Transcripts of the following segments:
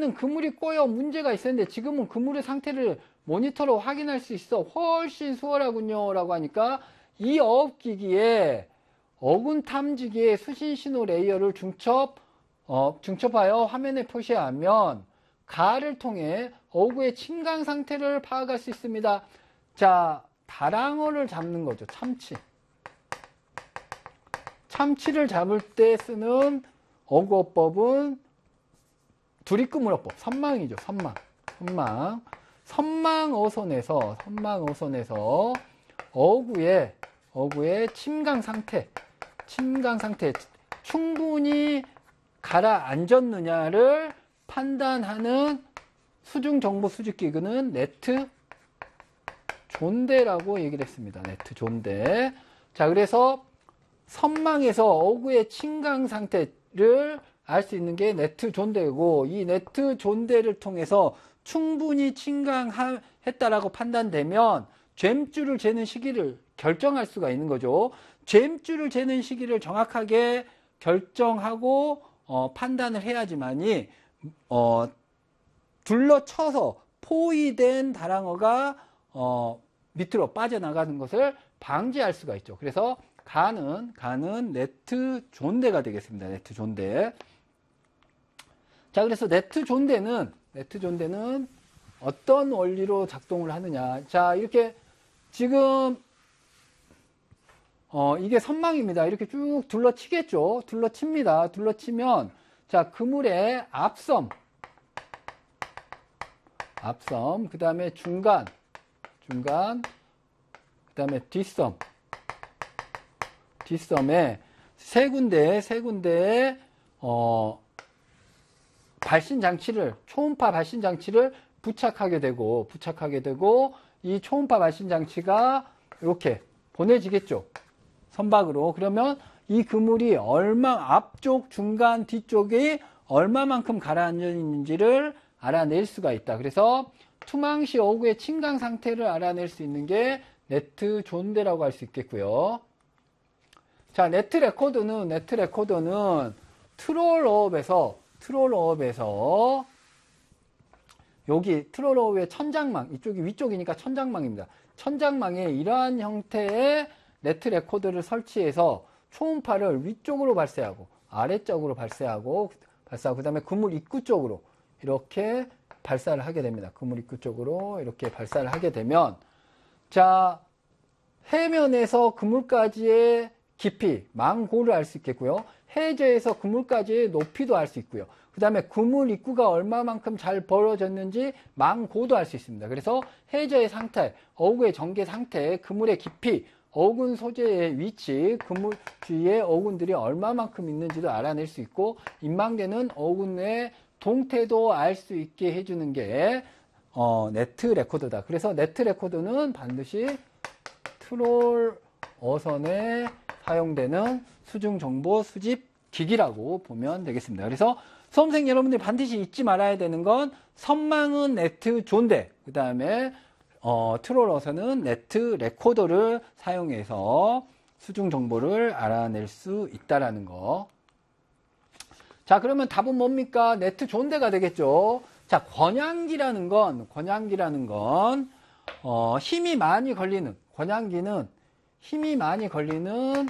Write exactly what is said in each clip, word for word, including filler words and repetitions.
예전에는 그물이 꼬여 문제가 있었는데 지금은 그물의 상태를 모니터로 확인할 수 있어 훨씬 수월하군요 라고 하니까 이 어업기기에 어군 탐지기의 수신 신호 레이어를 중첩, 어, 중첩하여 화면에 표시하면 가를 통해 어구의 침강 상태를 파악할 수 있습니다. 자, 다랑어를 잡는 거죠. 참치. 참치를 잡을 때 쓰는 어구어법은 두리끄물어법. 선망이죠. 선망. 선망. 선망어선에서, 선망어선에서 어구의, 어구의 침강 상태, 침강 상태, 충분히 가라앉았느냐를 판단하는 수중정보 수집기구는 네트 존대라고 얘기를 했습니다. 네트 존대. 자, 그래서 선망에서 어구의 침강 상태를 알 수 있는 게 네트 존대고, 이 네트 존대를 통해서 충분히 침강했다라고 판단되면 젬줄을 재는 시기를 결정할 수가 있는 거죠. 젬줄을 재는 시기를 정확하게 결정하고 어, 판단을 해야지만이 어, 둘러쳐서 포위된 다랑어가 어, 밑으로 빠져나가는 것을 방지할 수가 있죠. 그래서 가는 가는 네트 존대가 되겠습니다. 네트 존대. 자, 그래서 네트 존대는 네트 존대는 어떤 원리로 작동을 하느냐. 자, 이렇게 지금 어, 이게 선망입니다. 이렇게 쭉 둘러치겠죠. 둘러칩니다. 둘러치면 자, 그물의 앞섬, 앞섬, 그 다음에 중간, 중간, 그 다음에 뒷섬, 뒷섬에 세 군데, 세 군데에 어, 발신 장치를, 초음파 발신 장치를 부착하게 되고, 부착하게 되고, 이 초음파 발신 장치가 이렇게 보내지겠죠. 선박으로. 그러면 이 그물이 얼마, 앞쪽, 중간, 뒤쪽이 얼마만큼 가라앉아 있는지를 알아낼 수가 있다. 그래서 투망시 어구의 침강 상태를 알아낼 수 있는 게 네트 존대라고 할 수 있겠고요. 자, 네트 레코더는, 네트 레코더는 트롤어업에서 트롤어업에서 여기 트롤어업의 천장망, 이쪽이 위쪽이니까 천장망입니다. 천장망에 이러한 형태의 네트 레코더를 설치해서 초음파를 위쪽으로 발사하고 아래쪽으로 발사하고 발사하고 그 다음에 그물 입구 쪽으로 이렇게 발사를 하게 됩니다. 그물 입구 쪽으로 이렇게 발사를 하게 되면 자, 해면에서 그물까지의 깊이, 망고를 알 수 있겠고요. 해저에서 그물까지의 높이도 알 수 있고요. 그 다음에 그물 입구가 얼마만큼 잘 벌어졌는지 망고도 알 수 있습니다. 그래서 해저의 상태, 어구의 전개 상태, 그물의 깊이, 어군 소재의 위치, 그물 주위에 어군들이 얼마만큼 있는지도 알아낼 수 있고, 인망되는 어군의 동태도 알 수 있게 해주는 게 어, 네트 레코더다. 그래서 네트 레코더는 반드시 트롤 어선에 사용되는 수중정보 수집 기기라고 보면 되겠습니다. 그래서 수험생 여러분들이 반드시 잊지 말아야 되는 건 선망은 네트 존대, 그 다음에 어, 트롤 어선은 네트 레코더를 사용해서 수중정보를 알아낼 수 있다라는 거. 자, 그러면 답은 뭡니까? 네트 존대가 되겠죠. 자, 권양기라는 건, 권양기라는 건, 어, 힘이 많이 걸리는, 권양기는 힘이 많이 걸리는,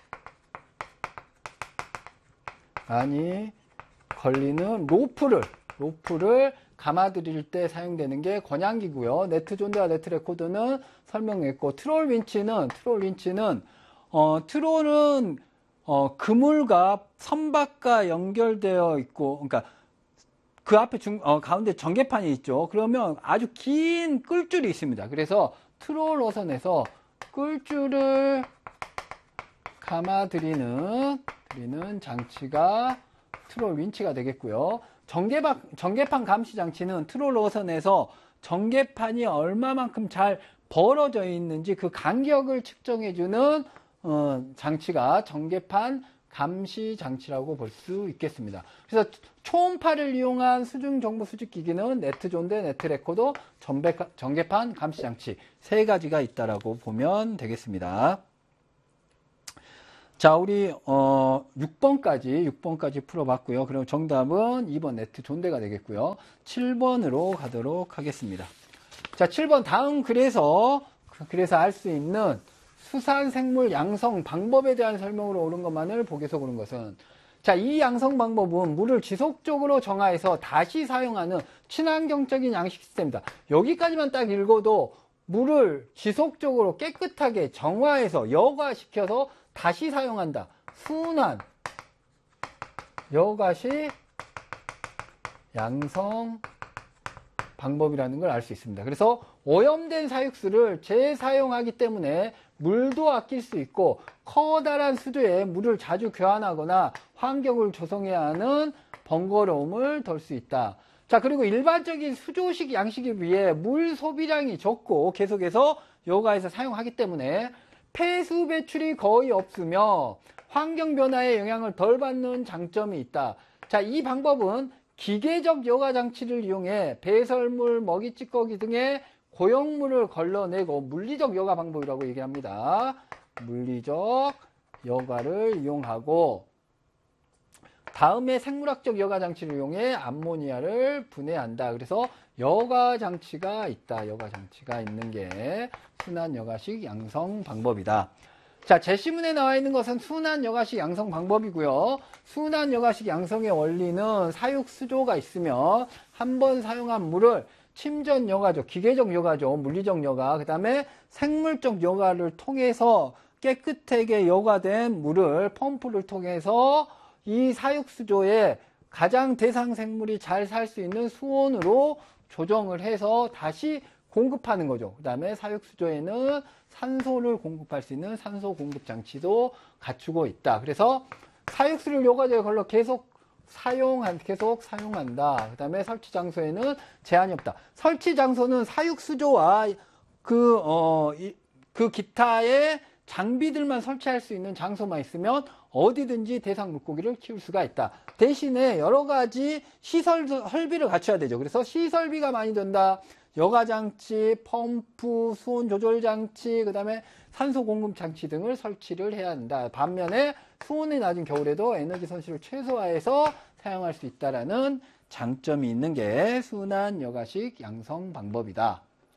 많이 걸리는 로프를, 로프를 감아들일 때 사용되는 게 권양기고요. 네트 존대와 네트 레코더는 설명했고, 트롤 윈치는, 트롤 윈치는, 어, 트롤은, 어, 그물과 선박과 연결되어 있고, 그러니까 그 앞에 중, 어, 가운데 전개판이 있죠. 그러면 아주 긴 끌줄이 있습니다. 그래서 트롤 어선에서 끌줄을 감아들이는, 드리는 장치가 트롤 윈치가 되겠고요. 전개판, 전개판 감시 장치는 트롤 어선에서 전개판이 얼마만큼 잘 벌어져 있는지 그 간격을 측정해주는 어, 장치가 전개판 감시 장치라고 볼 수 있겠습니다. 그래서 초음파를 이용한 수중정보 수집기기는 네트 존대, 네트 레코더, 전개판 감시 장치 세 가지가 있다라고 보면 되겠습니다. 자, 우리 어, 육 번까지 육 번까지 풀어봤고요. 그럼 정답은 이 번 네트 존대가 되겠고요. 칠 번으로 가도록 하겠습니다. 자, 칠 번 다음 글에서 그래서 알 수 있는 수산생물 양성 방법에 대한 설명으로 옳은 것만을 보기에서 고른 것은, 자, 이 양성 방법은 물을 지속적으로 정화해서 다시 사용하는 친환경적인 양식 시스템이다. 여기까지만 딱 읽어도 물을 지속적으로 깨끗하게 정화해서 여과시켜서 다시 사용한다. 순환 여과식 양성 방법이라는 걸 알 수 있습니다. 그래서 오염된 사육수를 재사용하기 때문에 물도 아낄 수 있고 커다란 수조에 물을 자주 교환하거나 환경을 조성해야 하는 번거로움을 덜 수 있다. 자, 그리고 일반적인 수조식 양식에 비해 물 소비량이 적고 계속해서 여과해서 사용하기 때문에 폐수 배출이 거의 없으며 환경 변화에 영향을 덜 받는 장점이 있다. 자, 이 방법은 기계적 여과 장치를 이용해 배설물, 먹이 찌꺼기 등의 고용물을 걸러내고 물리적 여과 방법이라고 얘기합니다. 물리적 여과를 이용하고 다음에 생물학적 여과 장치를 이용해 암모니아를 분해한다. 그래서 여과 장치가 있다. 여과 장치가 있는 게 순환 여과식 양성 방법이다. 자, 제시문에 나와 있는 것은 순환 여과식 양성 방법이고요. 순환 여과식 양성의 원리는 사육 수조가 있으면 한 번 사용한 물을 침전 여과죠. 기계적 여과죠. 물리적 여과. 그 다음에 생물적 여과를 통해서 깨끗하게 여과된 물을 펌프를 통해서 이 사육 수조에 가장 대상 생물이 잘 살 수 있는 수온으로 조정을 해서 다시 공급하는 거죠. 그 다음에 사육 수조에는 산소를 공급할 수 있는 산소 공급 장치도 갖추고 있다. 그래서 사육수를 여과제에 걸러 계속 사용한, 계속 사용한다. 그 다음에 설치 장소에는 제한이 없다. 설치 장소는 사육 수조와 그, 어, 이, 그 기타의 장비들만 설치할 수 있는 장소만 있으면 어디든지 대상 물고기를 키울 수가 있다. 대신에 여러 가지 시설, 설비를 갖춰야 되죠. 그래서 시설비가 많이 든다. 여과장치, 펌프, 수온 조절 장치, 그 다음에 산소 공급 장치 등을 설치를 해야 한다. 반면에 수온이 낮은 겨울에도 에너지 손실을 최소화해서 사용할 수 있다라는 장점이 있는 게 순환 여과식 양성 방법이다.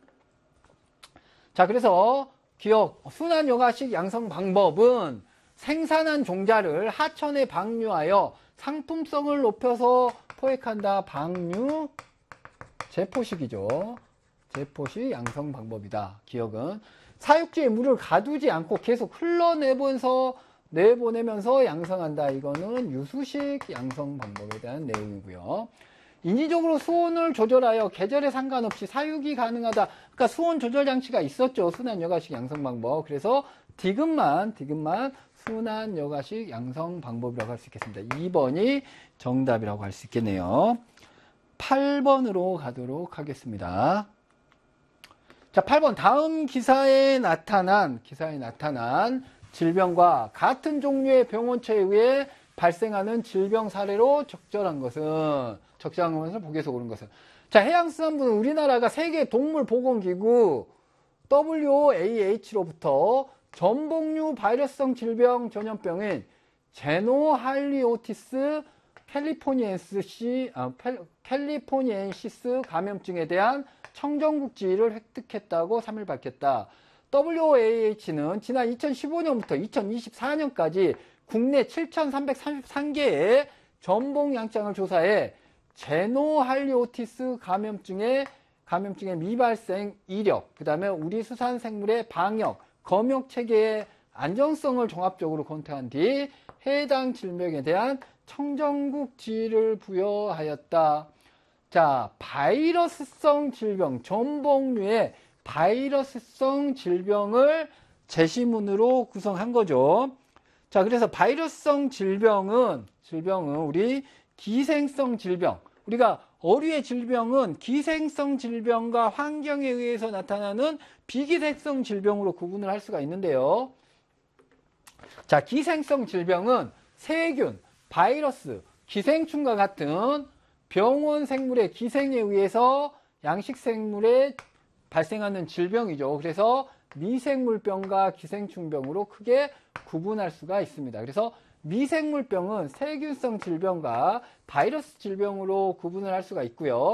자, 그래서 기억, 순환 여과식 양성 방법은 생산한 종자를 하천에 방류하여 상품성을 높여서 포획한다. 방류 제포식이죠. 제포식 양성 방법이다. 기억은 사육지에 물을 가두지 않고 계속 흘러내면서 내보내면서 양성한다. 이거는 유수식 양성 방법에 대한 내용이고요. 인위적으로 수온을 조절하여 계절에 상관없이 사육이 가능하다. 그러니까 수온 조절 장치가 있었죠. 순환 여과식 양성 방법. 그래서 디귿만 디귿만 순환 여과식 양성 방법이라고 할 수 있겠습니다. 이 번이 정답이라고 할 수 있겠네요. 팔 번으로 가도록 하겠습니다. 자, 팔 번 다음 기사에 나타난 기사에 나타난 질병과 같은 종류의 병원체에 의해 발생하는 질병 사례로 적절한 것은 적절한 것을 보기에서 고른 것은, 자, 해양수산부는 우리나라가 세계 동물보건기구 더블유 오 에이 에이치로부터 전복류 바이러스성 질병 전염병인 제노할리오티스 캘리포니엔시스 아, 캘리포니엔시스 감염증에 대한 청정국 지위를 획득했다고 삼 일 밝혔다. 더블유 오 에이 에이치는 지난 이천십오 년부터 이천이십사 년까지 국내 칠천삼백삼십삼 개의 전복 양장을 조사해 제노할리오티스 감염증의 감염증의 미발생 이력, 그 다음에 우리 수산생물의 방역, 검역 체계의 안정성을 종합적으로 검토한 뒤 해당 질병에 대한 청정국 지위를 부여하였다. 자, 바이러스성 질병, 전복류의 바이러스성 질병을 제시문으로 구성한 거죠. 자, 그래서 바이러스성 질병은, 질병은 우리 기생성 질병, 우리가 어류의 질병은 기생성 질병과 환경에 의해서 나타나는 비기생성 질병으로 구분을 할 수가 있는데요. 자, 기생성 질병은 세균, 바이러스, 기생충과 같은 병원 생물의 기생에 의해서 양식 생물의 발생하는 질병이죠. 그래서 미생물병과 기생충병으로 크게 구분할 수가 있습니다. 그래서 미생물병은 세균성 질병과 바이러스 질병으로 구분을 할 수가 있고요.